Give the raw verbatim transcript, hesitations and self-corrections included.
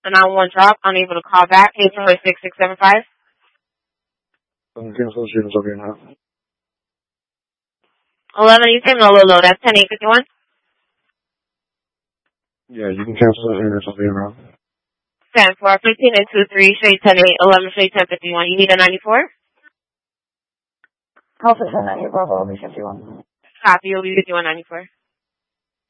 The nine one one drop, unable to call back. Can you tell me six six seven five? I'm cancel the students over here now. eleven, you came in a little low. That's ten eight fifty-one. Yeah, you can cancel the units over here now. ten four, fifteen and two three, straight ten eight, eleven, straight ten fifty-one. You need a ninety-four? Also ten ninety-four, Bravo, fifty-one. Copy, you'll be fifty-one ninety-four.